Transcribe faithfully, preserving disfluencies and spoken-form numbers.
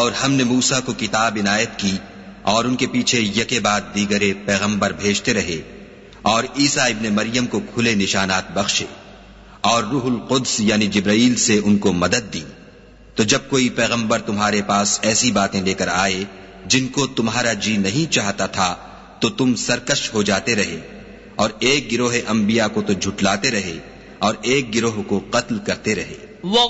और हमने मूसा को किताब इनायत की और उनके पीछे यके बाद दीगरे पैगंबर भेजते रहे और ईसा इब्ने मरियम को खुले निशानात बख्शे और रूहुल कुद्स यानी जिब्राईल से उनको मदद दी। तो जब कोई पैगंबर तुम्हारे पास ऐसी बातें लेकर आए जिनको तुम्हारा जी नहीं चाहता था तो तुम सरकश हो जाते रहे और एक गिरोह अंबिया को तो झुटलाते रहे और एक गिरोह को कत्ल करते रहे।